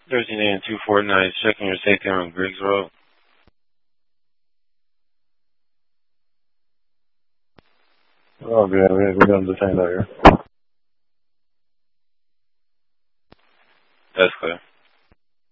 13 and 249, checking your safety on Griggs Road. Oh, yeah, we're going to detain out here. That's clear.